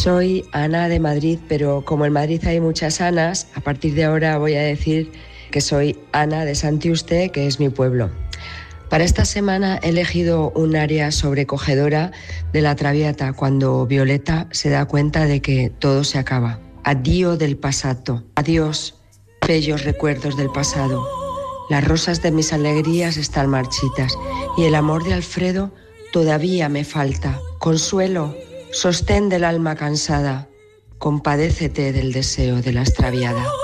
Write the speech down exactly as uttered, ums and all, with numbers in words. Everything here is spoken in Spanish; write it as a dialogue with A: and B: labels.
A: Soy Ana de Madrid, pero como en Madrid hay muchas Anas, a partir de ahora voy a decir que soy Ana de Santiuste, que es mi pueblo. Para esta semana he elegido un área sobrecogedora de la Traviata, cuando Violeta se da cuenta de que todo se acaba. Addio del passato. Adiós, bellos recuerdos del pasado. Las rosas de mis alegrías están marchitas y el amor de Alfredo todavía me falta. Consuelo, sostén del alma cansada, compadécete del deseo de la extraviada.